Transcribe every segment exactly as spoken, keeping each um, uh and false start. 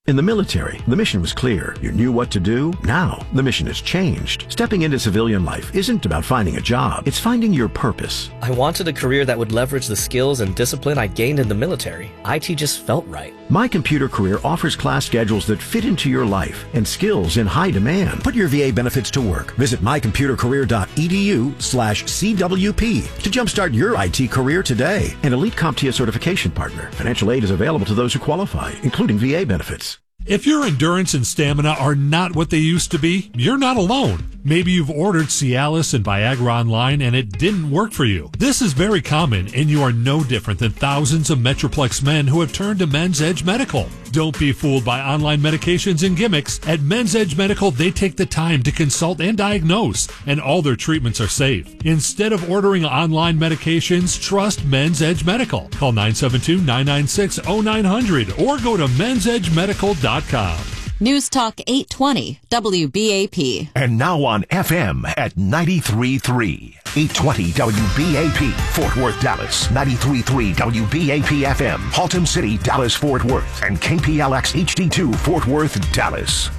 In the military, the mission was clear. You knew what to do. Now, the mission has changed. Stepping into civilian life isn't about finding a job. It's finding your purpose. I wanted a career that would leverage the skills and discipline I gained in the military. I T just felt right. My Computer Career offers class schedules that fit into your life and skills in high demand. Put your V A benefits to work. Visit mycomputercareer.edu slash CWP to jumpstart your I T career today. An Elite CompTIA certification partner. Financial aid is available to those who qualify, including V A benefits. If your endurance and stamina are not what they used to be, you're not alone. Maybe you've ordered Cialis and Viagra online and it didn't work for you. This is very common, and you are no different than thousands of Metroplex men who have turned to Men's Edge Medical. Don't be fooled by online medications and gimmicks. At Men's Edge Medical, they take the time to consult and diagnose, and all their treatments are safe. Instead of ordering online medications, trust Men's Edge Medical. Call nine seven two, nine nine six, zero nine zero zero or go to mens edge medical dot com. News Talk eight twenty W B A P. And now on F M at ninety-three point three. eight twenty W B A P, Fort Worth, Dallas. ninety-three point three W B A P F M, Haltom City, Dallas, Fort Worth. And K P L X H D two, Fort Worth, Dallas.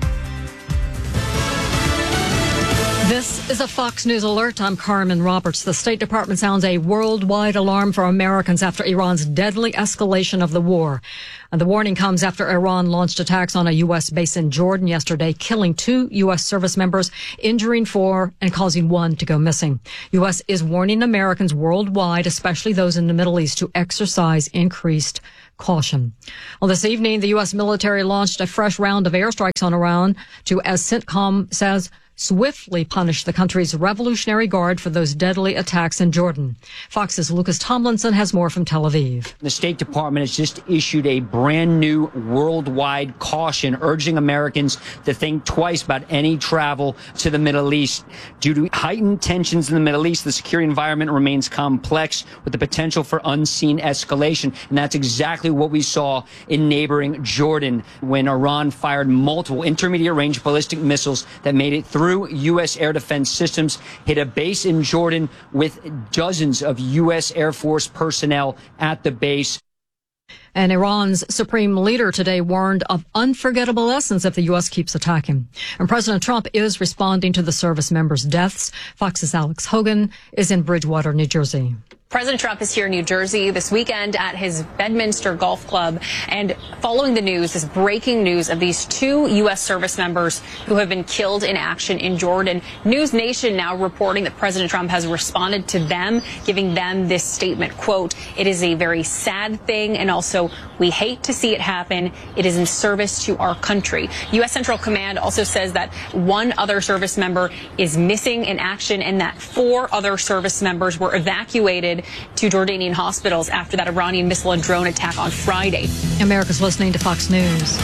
This is a Fox News alert. I'm Carmen Roberts. The State Department sounds a worldwide alarm for Americans after Iran's deadly escalation of the war. And the warning comes after Iran launched attacks on a U S base in Jordan yesterday, killing two U S service members, injuring four, and causing one to go missing. U S is warning Americans worldwide, especially those in the Middle East, to exercise increased caution. Well, this evening, the U S military launched a fresh round of airstrikes on Iran to, as CENTCOM says, swiftly punish the country's Revolutionary Guard for those deadly attacks in Jordan. Fox's Lucas Tomlinson has more from Tel Aviv. The State Department has just issued a brand new worldwide caution urging Americans to think twice about any travel to the Middle East. Due to heightened tensions in the Middle East, the security environment remains complex with the potential for unseen escalation. And that's exactly what we saw in neighboring Jordan when Iran fired multiple intermediate range ballistic missiles that made it through U S air defense systems, hit a base in Jordan with dozens of U S Air Force personnel at the base. And Iran's supreme leader today warned of unforgettable lessons if the U S keeps attacking. And President Trump is responding to the service members' deaths. Fox's Alex Hogan is in Bridgewater, New Jersey. President Trump is here in New Jersey this weekend at his Bedminster Golf Club. And following the news, this breaking news of these two U S service members who have been killed in action in Jordan, News Nation now reporting that President Trump has responded to them, giving them this statement, quote, "It is a very sad thing, and also we hate to see it happen. It is in service to our country." U S Central Command also says that one other service member is missing in action and that four other service members were evacuated to Jordanian hospitals after that Iranian missile and drone attack on Friday. America's listening to Fox News.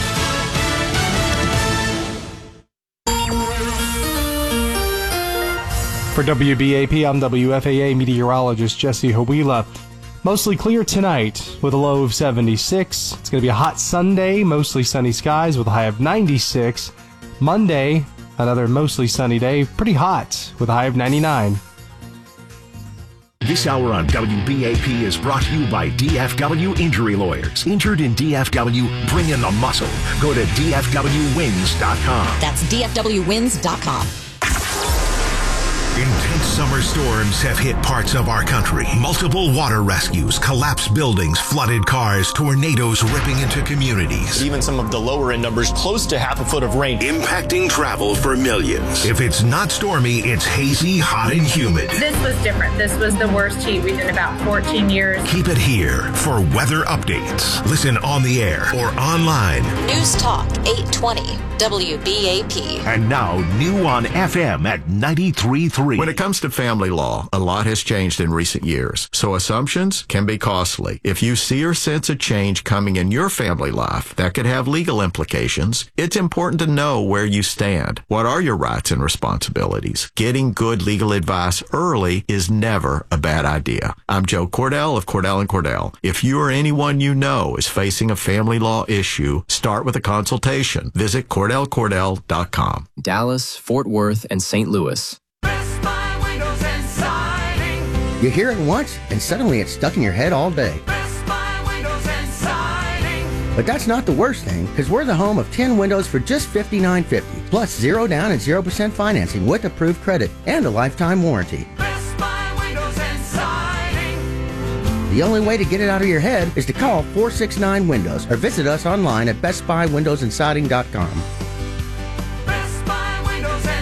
For W B A P, I'm W F A A meteorologist Jesse Hawila. Mostly clear tonight with a low of seventy-six. It's going to be a hot Sunday, mostly sunny skies with a high of ninety-six. Monday, another mostly sunny day, pretty hot with a high of ninety-nine. This hour on W B A P is brought to you by D F W Injury Lawyers. Injured in D F W, bring in the muscle. Go to D F W wins dot com. That's D F W wins dot com. Intense summer storms have hit parts of our country. Multiple water rescues, collapsed buildings, flooded cars, tornadoes ripping into communities. Even some of the lower end numbers, close to half a foot of rain. Impacting travel for millions. If it's not stormy, it's hazy, hot, and humid. This was different. This was the worst heat we've in about fourteen years. Keep it here for weather updates. Listen on the air or online. News Talk eight twenty W B A P. And now, new on F M at ninety-three point three. When it comes to family law, a lot has changed in recent years, so assumptions can be costly. If you see or sense a change coming in your family life that could have legal implications, it's important to know where you stand. What are your rights and responsibilities? Getting good legal advice early is never a bad idea. I'm Joe Cordell of Cordell and Cordell. If you or anyone you know is facing a family law issue, start with a consultation. Visit cordell cordell dot com. Dallas, Fort Worth, and Saint Louis. You hear it once, and suddenly it's stuck in your head all day. Best Buy Windows and Siding. But that's not the worst thing, because we're the home of ten windows for just fifty-nine fifty, plus zero down and zero percent financing with approved credit and a lifetime warranty. Best Buy Windows and Siding. The only way to get it out of your head is to call four six nine Windows or visit us online at best buy windows and siding dot com. Best Buy Windows and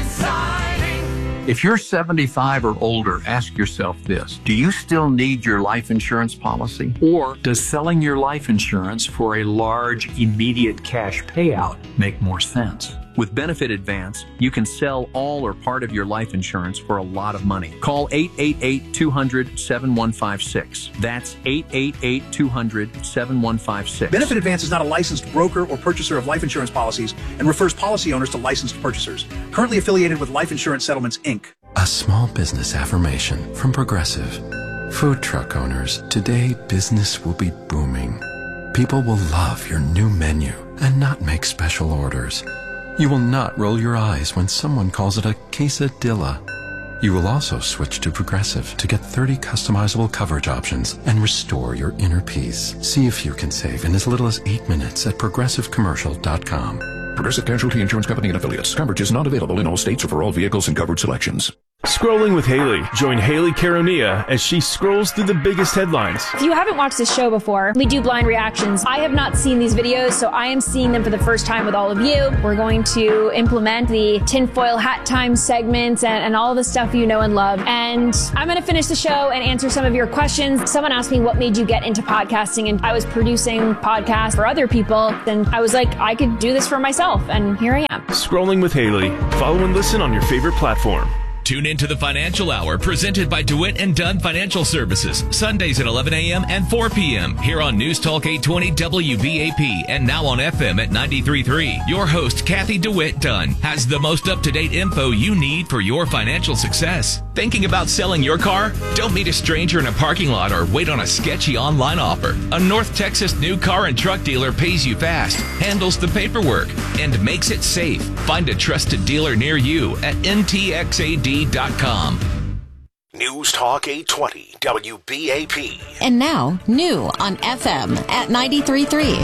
Siding. If you're seventy-five or older, ask yourself this. Do you still need your life insurance policy? Or does selling your life insurance for a large, immediate cash payout make more sense? With Benefit Advance, you can sell all or part of your life insurance for a lot of money. Call eight eight eight, two hundred, seven one five six. That's eight eight eight, two hundred, seven one five six. Benefit Advance is not a licensed broker or purchaser of life insurance policies and refers policy owners to licensed purchasers. Currently affiliated with Life Insurance Settlements, Incorporated. A small business affirmation from Progressive. Food truck owners, today business will be booming. People will love your new menu and not make special orders. You will not roll your eyes when someone calls it a quesadilla. You will also switch to Progressive to get thirty customizable coverage options and restore your inner peace. See if you can save in as little as eight minutes at progressive commercial dot com. Progressive Casualty Insurance Company and Affiliates. Coverage is not available in all states or for all vehicles and covered selections. Scrolling with Haley. Join Haley Caronia as she scrolls through the biggest headlines. If you haven't watched this show before, we do blind reactions. I have not seen these videos, so I am seeing them for the first time with all of you. We're going to implement the tinfoil hat time segments and, and all the stuff you know and love. And I'm going to finish the show and answer some of your questions. Someone asked me what made you get into podcasting, and I was producing podcasts for other people. And I was like, I could do this for myself, and here I am. Scrolling with Haley. Follow and listen on your favorite platform. Tune into the Financial Hour presented by DeWitt and Dunn Financial Services, Sundays at eleven a.m. and four p.m. here on News Talk eight twenty W B A P and now on F M at ninety-three point three. Your host, Kathy DeWitt Dunn, has the most up-to-date info you need for your financial success. Thinking about selling your car? Don't meet a stranger in a parking lot or wait on a sketchy online offer. A North Texas new car and truck dealer pays you fast, handles the paperwork, and makes it safe. Find a trusted dealer near you at N T X A D dot com. News Talk eight twenty W B A P. And now, new on F M at ninety-three point three.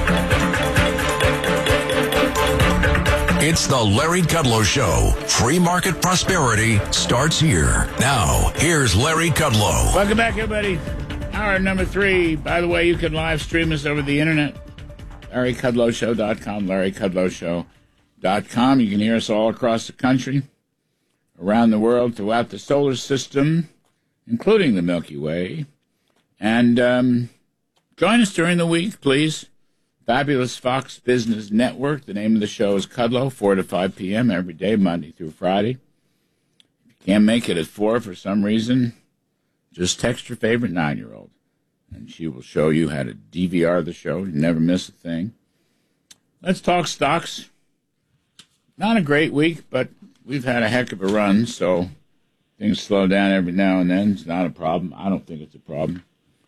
It's the Larry Kudlow Show. Free market prosperity starts here. Now, here's Larry Kudlow. Welcome back, everybody. Hour number three. By the way, you can live stream us over the internet. Larry Kudlow Show dot com, Larry Kudlow Show dot com. You can hear us all across the country, around the world, throughout the solar system, including the Milky Way. And um, join us during the week, please. Fabulous Fox Business Network. The name of the show is Kudlow, four to five p.m. every day, Monday through Friday. If you can't make it at four for some reason, just text your favorite nine-year-old, and she will show you how to D V R the show. You never miss a thing. Let's talk stocks. Not a great week, but we've had a heck of a run, so things slow down every now and then. It's not a problem. I don't think it's a problem.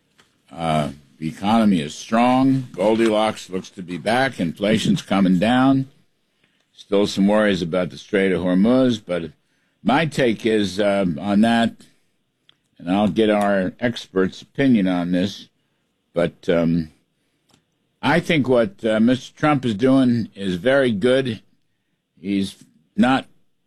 Uh, the economy is strong. Goldilocks looks to be back. Inflation's coming down. Still some worries about the Strait of Hormuz, but my take is uh, on that, and I'll get our experts' opinion on this, but um, I think what uh, Mister Trump is doing is very good. He's not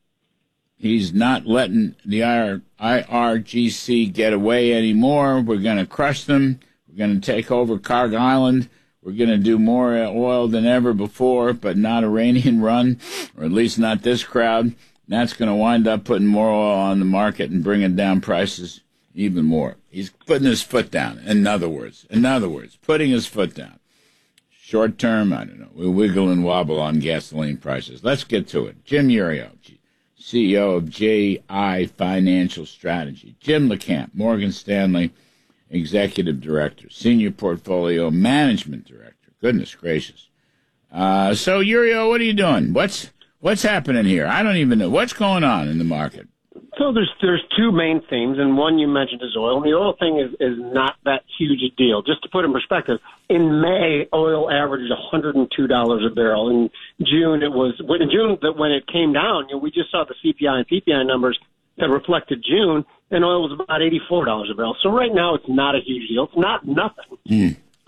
He's not letting the I R G C get away anymore. We're going to crush them. We're going to take over Carg Island. We're going to do more oil than ever before, but not Iranian run, or at least not this crowd. And that's going to wind up putting more oil on the market and bringing down prices even more. He's putting his foot down, in other words. In other words, putting his foot down. Short term, I don't know, we wiggle and wobble on gasoline prices. Let's get to it. Jim Iuorio, C E O of J I Financial Strategy. Jim LeCamp, Morgan Stanley Executive Director, Senior Portfolio Management Director. Goodness gracious. Uh, so, Iuorio, what are you doing? What's what's happening here? I don't even know. What's going on in the market? So there's there's two main themes, and one you mentioned is oil. And the oil thing is, is not that huge a deal. Just to put it in perspective, in May, oil averaged one hundred two dollars a barrel. In June, it was in June that when it came down, you know, we just saw the C P I and P P I numbers that reflected June, and oil was about eighty-four dollars a barrel. So right now, it's not a huge deal. It's not nothing. Mm.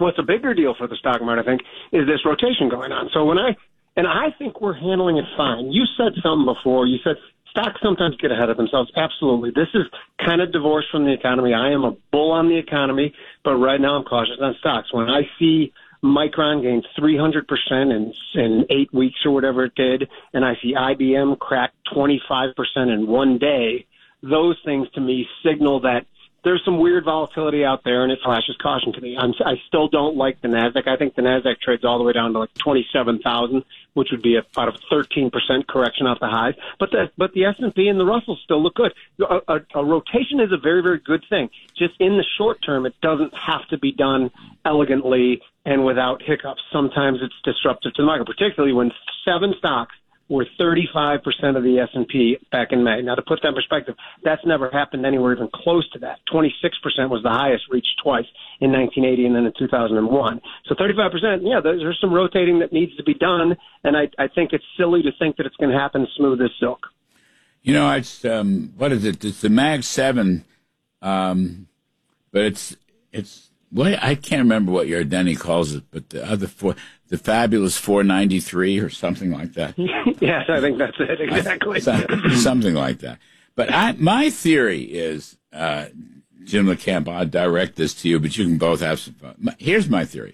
what's a bigger deal for the stock market, I think, is this rotation going on. So when I, and I think we're handling it fine. You said something before. You said stocks sometimes get ahead of themselves. Absolutely. This is kind of divorced from the economy. I am a bull on the economy, but right now I'm cautious on stocks. When I see Micron gained three hundred percent in, in eight weeks or whatever it did, and I see I B M crack twenty-five percent in one day, those things to me signal that there's some weird volatility out there, and it flashes caution to me. I'm, I still don't like the NASDAQ. I think the NASDAQ trades all the way down to like twenty-seven thousand, which would be about a thirteen percent correction off the highs. But the, but the S and P and the Russell still look good. A, a, a rotation is a very, very good thing. Just in the short term, it doesn't have to be done elegantly and without hiccups. Sometimes it's disruptive to the market, particularly when seven stocks were thirty-five percent of the S and P back in May. Now, to put that in perspective, that's never happened anywhere even close to that. twenty-six percent was the highest reached twice in nineteen eighty and then in two thousand one. So thirty-five percent, yeah, there's some rotating that needs to be done, and I, I think it's silly to think that it's going to happen smooth as silk. You know, it's, um, what is it? It's the Mag seven, um, but it's, it's, well, I can't remember what your Denny calls it, but the other four, the fabulous four ninety-three or something like that. Yes, I think that's it, exactly. I, something like that. But I, my theory is, uh, Jim LeCamp, I'll direct this to you, but you can both have some fun. My, here's my theory.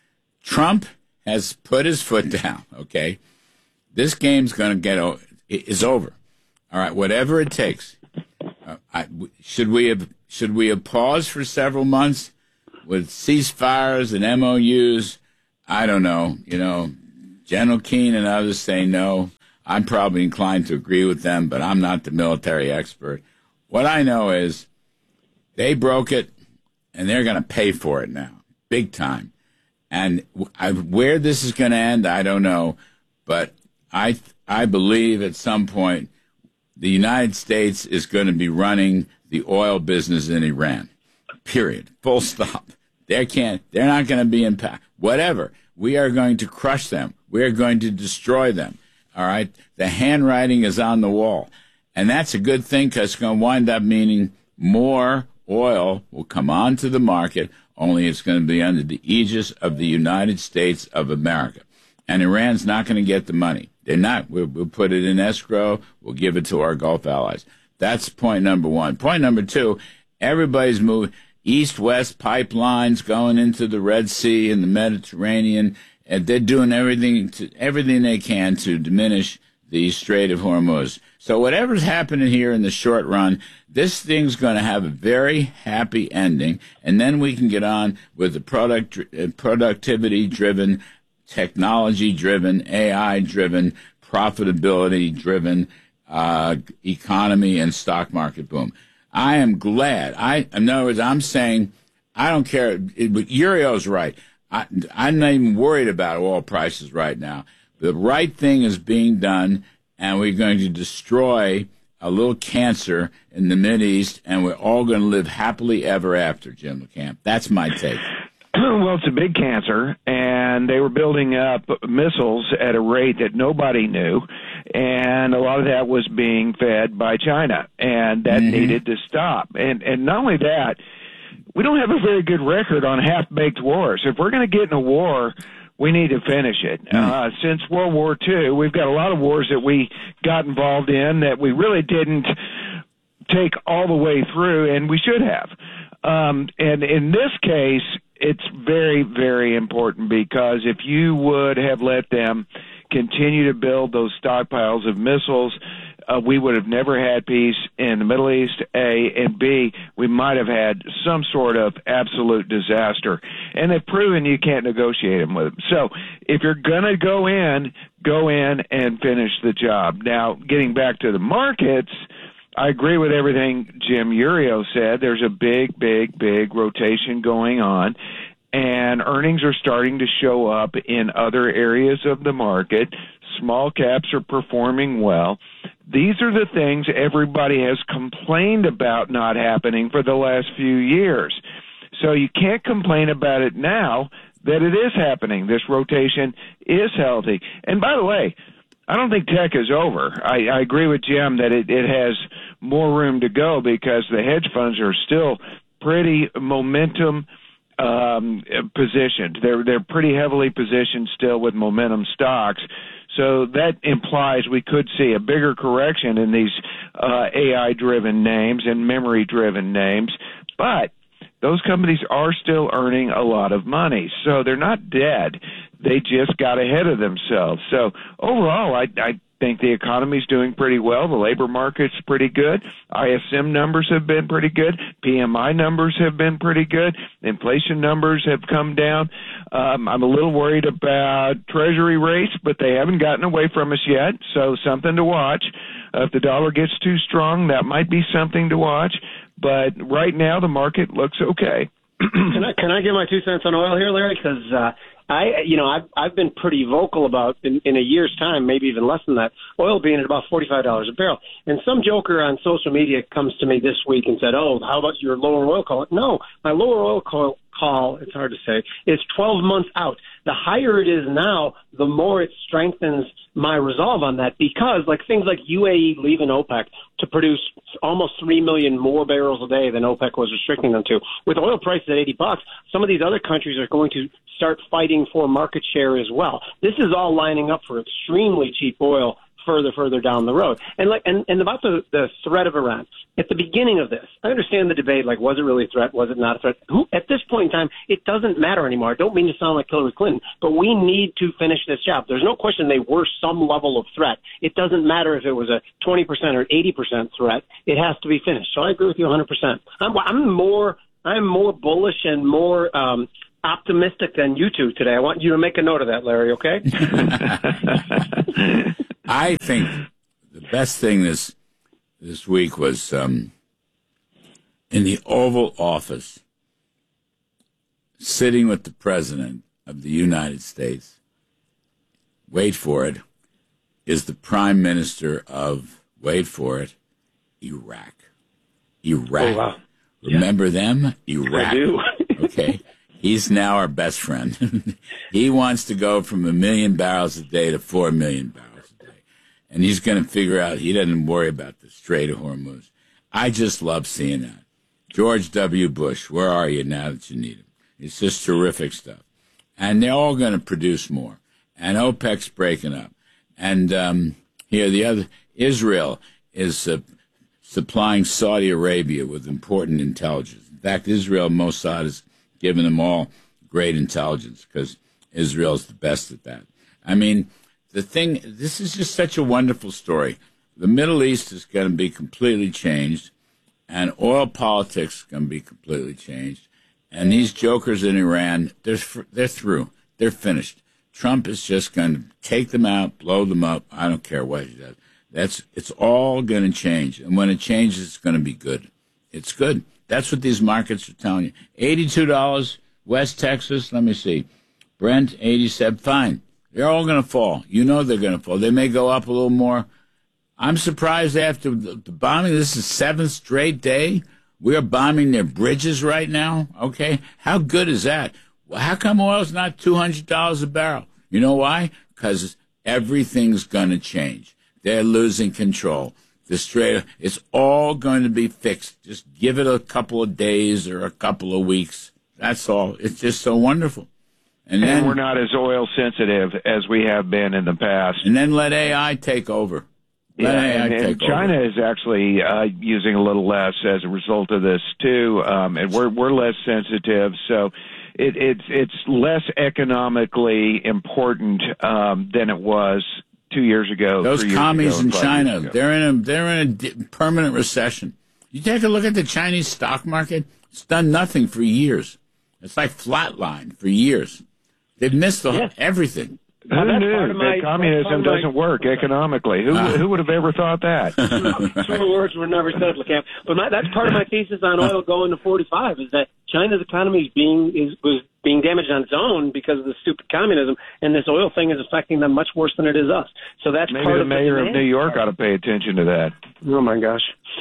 Trump has put his foot down, okay? This game's going to get, o- is over. All right, whatever it takes. Uh, I, should we have, should we have paused for several months with ceasefires and M O Us? I don't know. You know, General Keane and others say no. I'm probably inclined to agree with them, but I'm not the military expert. What I know is they broke it, and they're going to pay for it now, big time. And I, where this is going to end, I don't know. But I, I believe at some point the United States is going to be running the oil business in Iran, period, full stop. They can't, they're not going to be impacted. Whatever. We are going to crush them. We are going to destroy them. All right? The handwriting is on the wall. And that's a good thing because it's going to wind up meaning more oil will come onto the market, only it's going to be under the aegis of the United States of America. And Iran's not going to get the money. They're not. We'll, we'll put it in escrow. We'll give it to our Gulf allies. That's point number one. Point number two, everybody's moving. East-west pipelines going into the Red Sea and the Mediterranean, and they're doing everything to, everything they can to diminish the Strait of Hormuz. So whatever's happening here in the short run, this thing's going to have a very happy ending, and then we can get on with the product, productivity-driven, technology-driven, A I-driven, profitability-driven uh, economy and stock market boom. I am glad. I, in other words, I'm saying I don't care. It, but Urio's right. I, I'm not even worried about oil prices right now. The right thing is being done, and we're going to destroy a little cancer in the Mideast, and we're all going to live happily ever after, Jim LeCamp. That's my take. Well, it's a big cancer, and they were building up missiles at a rate that nobody knew, and a lot of that was being fed by China, and that mm-hmm. needed to stop. And and not only that, we don't have a very good record on half-baked wars. If we're going to get in a war, we need to finish it. Mm-hmm. Uh, since World War Two, we've got a lot of wars that we got involved in that we really didn't take all the way through, and we should have. Um, and in this case, it's very, very important because if you would have let them continue to build those stockpiles of missiles, uh, we would have never had peace in the Middle East, A, and B, we might have had some sort of absolute disaster. And they've proven you can't negotiate them with them. So if you're going to go in, go in and finish the job. Now, getting back to the markets, I agree with everything Jim Urio said. There's a big, big, big rotation going on, and earnings are starting to show up in other areas of the market. Small caps are performing well. These are the things everybody has complained about not happening for the last few years. So you can't complain about it now that it is happening. This rotation is healthy. And by the way, I don't think tech is over. I, I agree with Jim that it, it has more room to go because the hedge funds are still pretty momentum um, positioned. They're they're pretty heavily positioned still with momentum stocks. So that implies we could see a bigger correction in these uh, A I-driven names and memory-driven names. But those companies are still earning a lot of money. So they're not dead. They just got ahead of themselves. So overall, I, I think the economy's doing pretty well. The labor market's pretty good. I S M numbers have been pretty good. P M I numbers have been pretty good. Inflation numbers have come down. Um, I'm a little worried about Treasury rates, but they haven't gotten away from us yet, so something to watch. Uh, if the dollar gets too strong, that might be something to watch. But right now, the market looks okay. Can I can I give my two cents on oil here, Larry? Because uh, I, you know, I've I've been pretty vocal about in, in a year's time, maybe even less than that, oil being at about forty-five dollars a barrel. And some joker on social media comes to me this week and said, "Oh, how about your lower oil call?" No, my lower oil call, call it's hard to say, is twelve months out. The higher it is now, the more it strengthens my resolve on that, because like things like U A E leaving OPEC to produce almost three million more barrels a day than OPEC was restricting them to. With oil prices at eighty bucks, some of these other countries are going to start fighting for market share as well. This is all lining up for extremely cheap oil further, further down the road. And like, and, and about the, the threat of Iran. At the beginning of this, I understand the debate, like, was it really a threat? Was it not a threat? Who, at this point in time, it doesn't matter anymore. I don't mean to sound like Hillary Clinton, but we need to finish this job. There's no question they were some level of threat. It doesn't matter if it was a twenty percent or eighty percent threat. It has to be finished. So I agree with you one hundred percent. I'm, I'm more, I'm more bullish and more, um, optimistic than you two today. I want you to make a note of that, Larry, okay? I think the best thing this this week was um, in the Oval Office, sitting with the President of the United States, wait for it, is the Prime Minister of, wait for it, Iraq. Iraq. Oh, wow. Remember yeah. them? Iraq. I do. Okay. He's now our best friend. He wants to go from a million barrels a day to four million barrels a day. And he's going to figure out he doesn't worry about the Strait of Hormuz. I just love seeing that. George W. Bush, where are you now that you need him? It's just terrific stuff. And they're all going to produce more. And OPEC's breaking up. And um, here, the other, Israel is uh, supplying Saudi Arabia with important intelligence. In fact, Israel, Mossad is giving them all great intelligence because Israel's the best at that. I mean, the thing, this is just such a wonderful story. The Middle East is going to be completely changed, and oil politics is going to be completely changed. And these jokers in Iran, they're, they're through. They're finished. Trump is just going to take them out, blow them up. I don't care what he does. That's, it's all going to change. And when it changes, it's going to be good. It's good. That's what these markets are telling you. eighty-two dollars, West Texas, let me see. Brent, eighty-seven, fine. They're all going to fall. You know they're going to fall. They may go up a little more. I'm surprised after the bombing. This is seventh straight day. We're bombing their bridges right now. Okay. How good is that? Well, how come oil's not two hundred dollars a barrel? You know why? Because everything's going to change. They're losing control. The Strait, it's all going to be fixed. Just give it a couple of days or a couple of weeks. That's all. It's just so wonderful. And, and then we're not as oil sensitive as we have been in the past. And then let A I take over. Let yeah, A I and, take and China over. is actually uh, using a little less as a result of this too, um, and we're we're less sensitive. So it, it's it's less economically important um, than it was two years ago. Those three years commies ago, in five China, years ago. they're in a they're in a di- permanent recession. You take a look at the Chinese stock market; it's done nothing for years. It's like flatline for years. They've missed the, Yeah. everything. Who Well, knew my- that communism my- doesn't work economically? Who Uh. who would have ever thought that? True words were never said, LeCamp. But my, that's part of my thesis on oil going to forty-five is that China's economy is being is was being damaged on its own because of the stupid communism, and this oil thing is affecting them much worse than it is us. So that's Maybe part the of mayor the of New York ought to pay attention to that. Oh my gosh,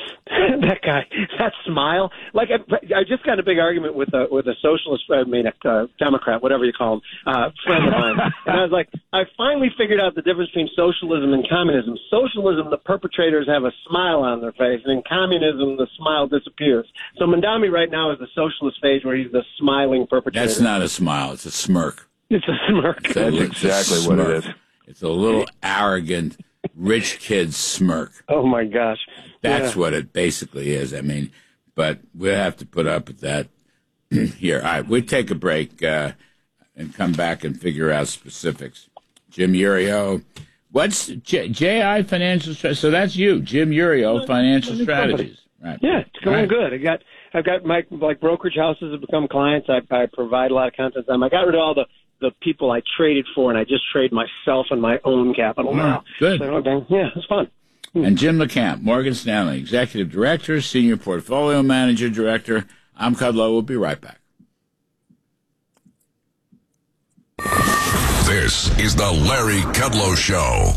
that guy, that smile! Like I, I just got in a big argument with a with a socialist, I mean a uh, Democrat, whatever you call him, uh, friend of mine, and I was like, I finally figured out the difference between socialism and communism. Socialism, the perpetrators have a smile on their face, and in communism, the smile disappears. So Mandami right now is the socialist stage where he's the smiling perpetrator. That's not a smile. It's a smirk. It's a smirk. It's That's a, exactly it's a what it smirk. is. It's a little arrogant, rich kid smirk. Oh, my gosh. That's yeah. what it basically is. I mean, but we'll have to put up with that here. All right, we'll take a break uh, and come back and figure out specifics. Jim Urio. What's J- JI Financial Strategies? So that's you, Jim Urio, Financial Strategies. Right. Yeah, it's going right. good. I got, I've got my like brokerage houses have become clients. I, I provide a lot of content to them. I got rid of all the, the people I traded for, and I just trade myself and my own capital Oh, now. good. So, okay, yeah, it's fun. And Jim LeCamp, Morgan Stanley, Executive Director, Senior Portfolio Manager Director. I'm Kudlow. We'll be right back. This is the Larry Kudlow Show.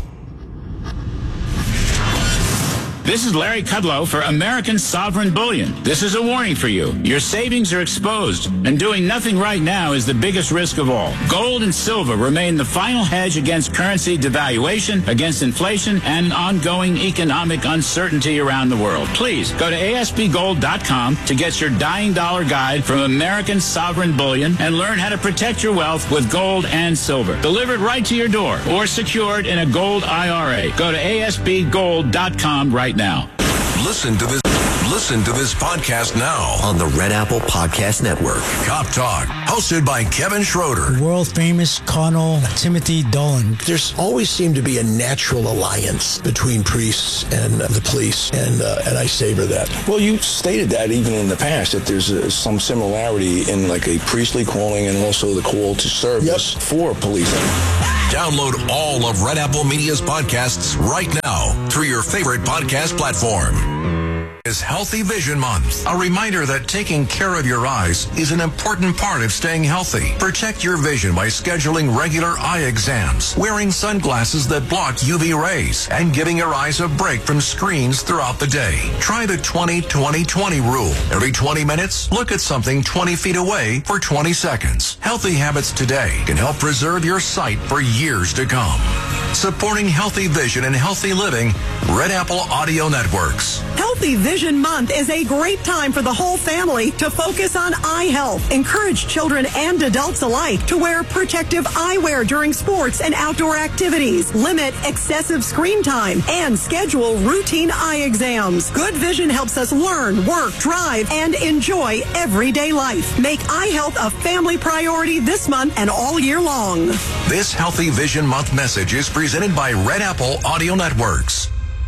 This is Larry Kudlow for American Sovereign Bullion. This is a warning for you. Your savings are exposed, and doing nothing right now is the biggest risk of all. Gold and silver remain the final hedge against currency devaluation, against inflation, and ongoing economic uncertainty around the world. Please go to A S B gold dot com to get your dying dollar guide from American Sovereign Bullion and learn how to protect your wealth with gold and silver. Delivered right to your door or secured in a gold I R A. Go to A S B gold dot com right now. Now. Listen to this. Listen to this podcast now on the Red Apple Podcast Network. Cop Talk, hosted by Kevin Schroeder. World famous Colonel Timothy Dolan. There's always seemed to be a natural alliance between priests and uh, the police, and uh, and I savor that. Well, you stated that even in the past, that there's uh, some similarity in like a priestly calling and also the call to service yep. for policing. Download all of Red Apple Media's podcasts right now through your favorite podcast platform. Is Healthy Vision Month. A reminder that taking care of your eyes is an important part of staying healthy. Protect your vision by scheduling regular eye exams, wearing sunglasses that block U V rays, and giving your eyes a break from screens throughout the day. Try the twenty twenty twenty rule. Every twenty minutes, look at something twenty feet away for twenty seconds. Healthy habits today can help preserve your sight for years to come. Supporting healthy vision and healthy living, Red Apple Audio Networks. Healthy Vision Month is a great time for the whole family to focus on eye health. Encourage children and adults alike to wear protective eyewear during sports and outdoor activities. Limit excessive screen time and schedule routine eye exams. Good vision helps us learn, work, drive, and enjoy everyday life. Make eye health a family priority this month and all year long. This Healthy Vision Month message is presented by Red Apple Audio Networks.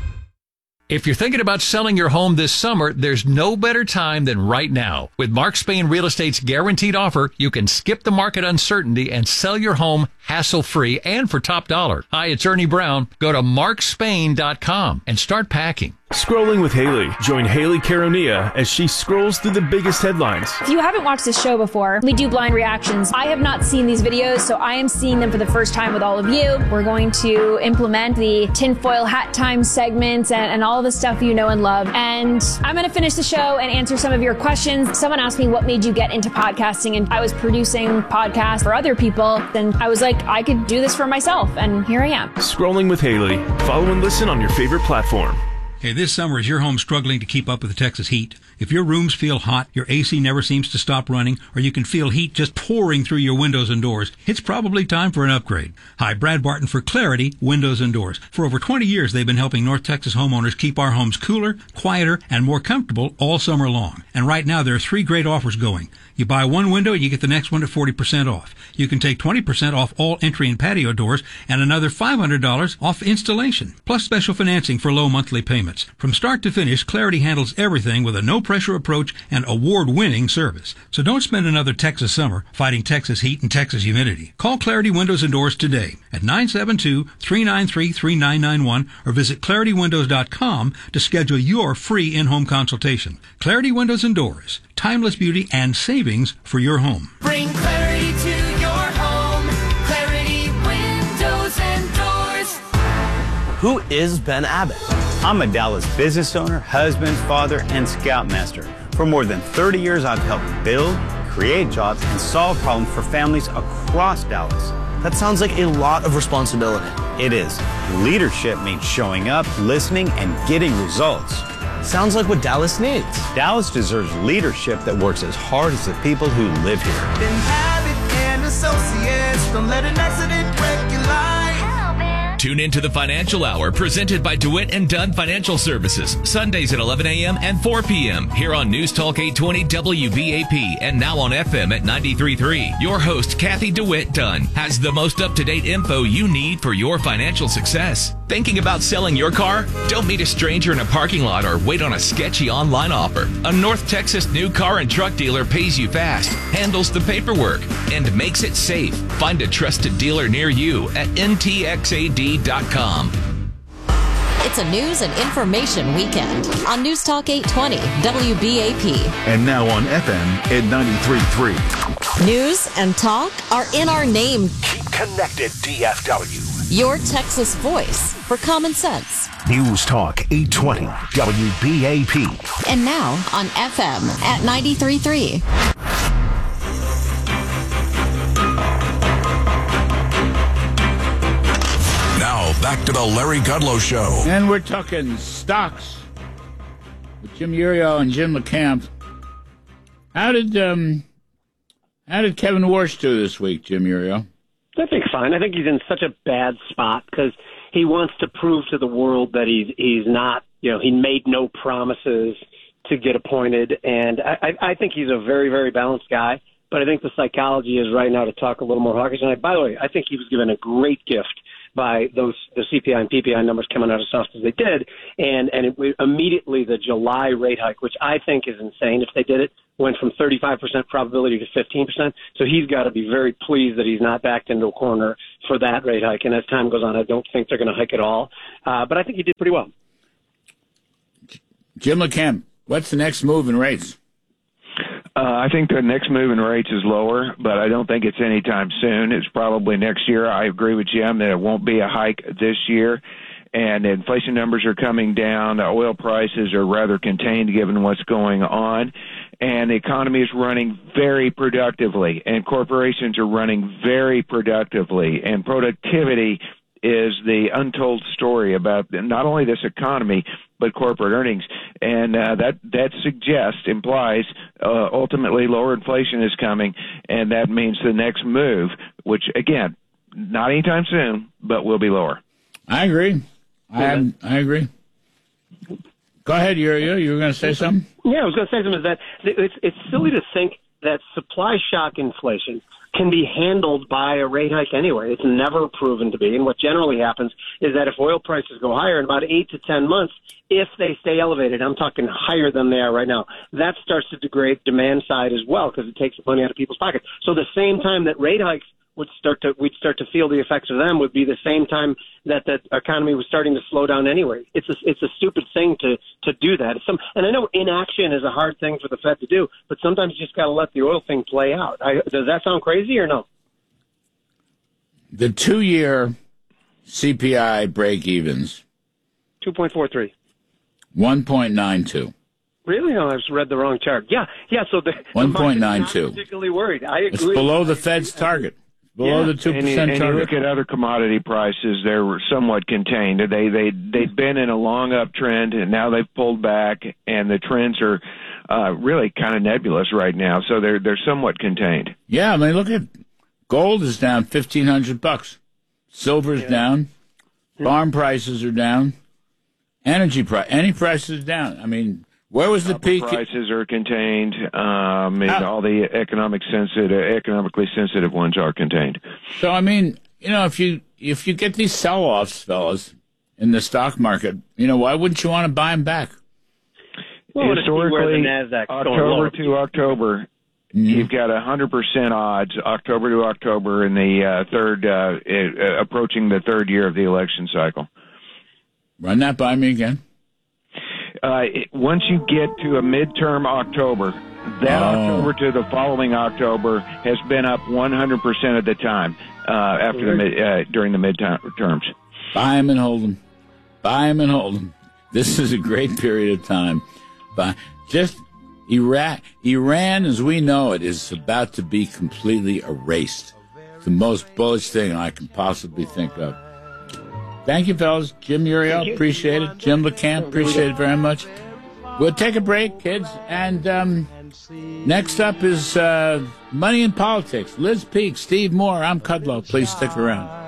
If you're thinking about selling your home this summer, there's no better time than right now. With Mark Spain Real Estate's guaranteed offer, you can skip the market uncertainty and sell your home hassle-free and for top dollar. Hi, it's Ernie Brown. Go to mark spain dot com and start packing. Scrolling with Haley. Join Haley Caronia as she scrolls through the biggest headlines. If you haven't watched this show before, we do blind reactions. I have not seen these videos, so I am seeing them for the first time with all of you. We're going to implement the tinfoil hat time segments and, and all the stuff you know and love. And I'm going to finish the show and answer some of your questions. Someone asked me what made you get into podcasting, and I was producing podcasts for other people. And I was like, I could do this for myself, and here I am. Scrolling with Haley. Follow and listen on your favorite platform. Hey, this summer, is your home struggling to keep up with the Texas heat? If your rooms feel hot, your A C never seems to stop running, or you can feel heat just pouring through your windows and doors, it's probably time for an upgrade. Hi, Brad Barton for Clarity Windows and Doors. For over twenty years, they've been helping North Texas homeowners keep our homes cooler, quieter, and more comfortable all summer long. And right now, there are three great offers going. You buy one window, you get the next one at forty percent off. You can take twenty percent off all entry and patio doors and another five hundred dollars off installation, plus special financing for low monthly payments. From start to finish, Clarity handles everything with a no-pressure approach and award-winning service. So don't spend another Texas summer fighting Texas heat and Texas humidity. Call Clarity Windows and Doors today at nine seven two, three nine three, three nine nine one or visit clarity windows dot com to schedule your free in-home consultation. Clarity Windows and Doors. Timeless beauty and savings for your home. Bring clarity to your home. Clarity Windows and Doors. Who is Ben Abbott? I'm a Dallas business owner, husband, father, and scoutmaster. For more than thirty years, I've helped build, create jobs, and solve problems for families across Dallas. That sounds like a lot of responsibility. It is. Leadership means showing up, listening, and getting results. Sounds like what Dallas needs. Dallas deserves leadership that works as hard as the people who live here. Then Abbott and Associates, don't let an accident break your life. Tune in to the Financial Hour presented by DeWitt and Dunn Financial Services, Sundays at eleven a.m. and four p.m. here on News Talk eight twenty W B A P and now on F M at ninety-three point three. Your host, Kathy DeWitt Dunn, has the most up-to-date info you need for your financial success. Thinking about selling your car? Don't meet a stranger in a parking lot or wait on a sketchy online offer. A North Texas new car and truck dealer pays you fast, handles the paperwork, and makes it safe. Find a trusted dealer near you at N T X A D dot com. It's a news and information weekend on News Talk eight twenty W B A P. And now on F M at ninety-three point three. News and talk are in our name. Keep connected, D F W. Your Texas voice for common sense. News Talk eight twenty W B A P. And now on F M at ninety-three point three. Now, back to the Larry Kudlow Show. And we're talking stocks with Jim Uriel and Jim LeCamp. How did um, how did Kevin Warsh do this week, Jim Uriel? I think fine. I think he's in such a bad spot because he wants to prove to the world that he's he's not, you know, he made no promises to get appointed. And I, I think he's a very, very balanced guy. But I think the psychology is right now to talk a little more hawkish. And I, by the way, I think he was given a great gift by those the C P I and P P I numbers coming out as soft as they did, and and it, immediately the July rate hike, which I think is insane if they did it, went from thirty-five percent probability to fifteen percent. So he's got to be very pleased that he's not backed into a corner for that rate hike. And as time goes on, I don't think they're going to hike at all. Uh, but I think he did pretty well. Jim LeCamp, what's the next move in rates? Uh, I think the next move in rates is lower, but I don't think it's anytime soon. It's probably next year. I agree with Jim that it won't be a hike this year, and inflation numbers are coming down. Oil prices are rather contained given what's going on, and the economy is running very productively, and corporations are running very productively, and productivity is the untold story about not only this economy, but corporate earnings. And uh, that, that suggests, implies, uh, ultimately lower inflation is coming, and that means the next move, which, again, not anytime soon, but will be lower. I agree. I, am, I agree. Go ahead, Uriel. You were going to say something? Yeah, I was going to say something. Is that it's, it's silly to think that supply shock inflation can be handled by a rate hike anyway. It's never proven to be. And what generally happens is that if oil prices go higher in about eight to ten months, if they stay elevated, I'm talking higher than they are right now, that starts to degrade demand side as well because it takes money out of people's pockets. So the same time that rate hikes would start to, we'd start to feel the effects of them would be the same time that the economy was starting to slow down anyway. It's a, it's a stupid thing to, to do that. It's some, and I know inaction is a hard thing for the Fed to do, but sometimes you just got to let the oil thing play out. I, does that sound crazy or no? The two-year C P I break-evens. two point four three. one point nine two. Really? No, I just read the wrong chart. Yeah, yeah. So the one point nine two. I'm not particularly worried. I agree. It's below the Fed's target. Below yeah. the two percent and you, target. And you look at other commodity prices; they're somewhat contained. They they they've been in a long uptrend, and now they've pulled back, and the trends are uh, really kind of nebulous right now. So they're they're somewhat contained. Yeah, I mean, look at gold is down fifteen hundred bucks. Silver's yeah. down. Farm prices are down. Energy price, any prices are down. I mean. Where was the Copper peak? Prices are contained, um, and all the economic sensitive, economically sensitive ones are contained. So, I mean, you know, if you if you get these sell-offs, fellas, in the stock market, you know, why wouldn't you want to buy them back? Well, historically, the October to October, mm-hmm. you've got one hundred percent odds, October to October, in the uh, third, uh, uh, approaching the third year of the election cycle. Run that by me again. Uh, it, once you get to a midterm October, that oh. October to the following October has been up one hundred percent of the time uh, after the mid, uh, during the midterms. Buy them and hold them. Buy them and hold them. This is a great period of time. But just Iraq, Iran, as we know it, is about to be completely erased. It's the most bullish thing I can possibly think of. Thank you, fellas. Jim Uriel, appreciate it. Jim LeCamp, appreciate it very much. We'll take a break, kids, and um, next up is uh, Money in Politics. Liz Peek, Steve Moore, I'm Kudlow. Please stick around.